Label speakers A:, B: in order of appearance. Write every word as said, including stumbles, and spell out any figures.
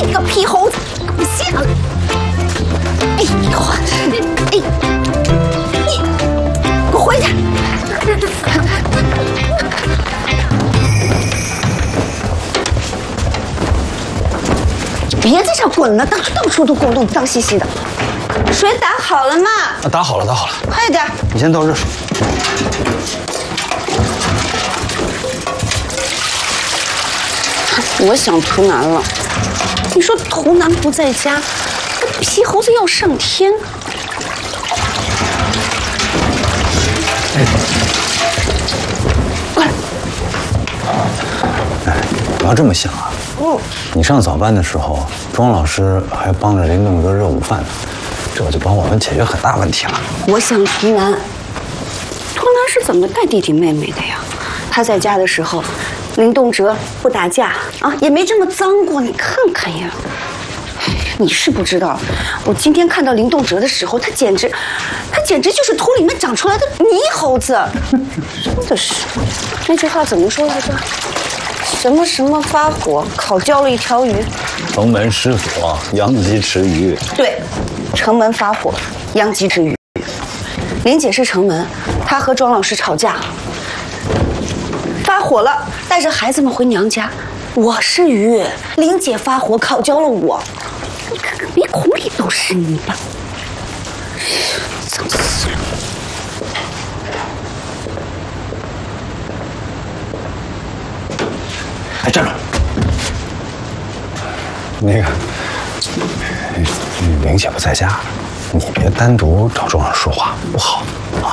A: 你个皮猴子，给我下来！哎呦，哎，你给我回去！别在这滚了，到处到处都滚动，脏兮兮的。水打好了吗？
B: 啊，打好了，打好了。
A: 快点！
B: 你先倒热水。
A: 我想图南了。你说图南不在家，跟皮猴子要上天。
B: 哎，
A: 过来。
B: 哎，你要这么想啊。
A: 嗯。
B: 你上早班的时候，庄老师还帮着林栋哲热午饭呢，这就帮我们解决很大问题了。
A: 我想图南，图南是怎么带弟弟妹妹的呀？他在家的时候，林栋哲不打架啊，也没这么脏过。你看看呀，你是不知道，我今天看到林栋哲的时候，他简直，他简直就是土里面长出来的泥猴子。真的是，那句话怎么说来着？什么什么发火，烤焦了一条鱼。
B: 城门失火，殃及池鱼。
A: 对，城门发火，殃及池鱼。林姐是城门，她和庄老师吵架，发火了，带着孩子们回娘家。我是鱼，林姐发火烤焦了我。你看看鼻孔里都是泥巴，脏死了。
B: 哎，站住！那个，林姐不在家，你别单独找庄老师说话，不好。